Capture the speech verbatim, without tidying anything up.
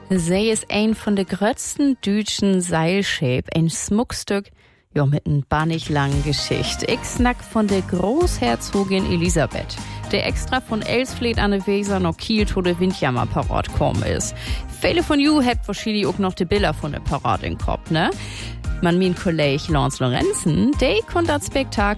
Sie ist ein von der grötzten deutschen Seilschäb, ein Schmuckstück, ja, mit n bannig langen Geschichte. Ich snack von der Großherzogin Elisabeth, der extra von Elsfleth an der Weser nach Kiel to der Windjammer parat kommen ist. Viele von you habt wahrscheinlich auch noch die Bilder von der Parat im Kopf, ne? Man, mein Kollege Lance Lorenzen, der konnte das Spektakel